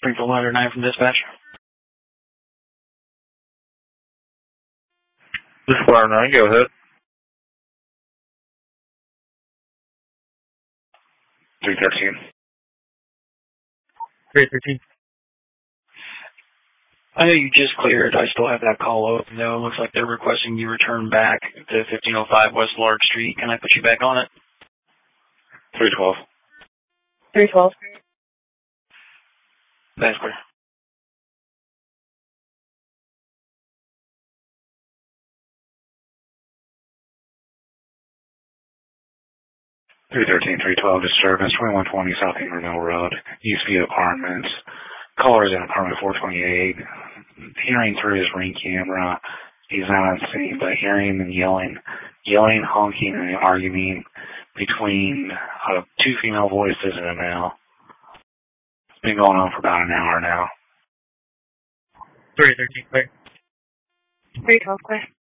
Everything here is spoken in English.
Springfield 109 from dispatch. This is 109, go ahead. 313. 313. I know you just cleared. I still have that call open, though. It looks like they're requesting you return back to 1505 West Lark Street. Can I put you back on it? 312. 312. That's clear. Disturbance, 2120 South Emerald Road, East View Apartments. Caller is in apartment 428. Hearing through his ring camera, he's not on scene, but hearing and yelling, honking, and arguing between two female voices and a male. It's been going on for about an hour now. 313, clear. 312, clear.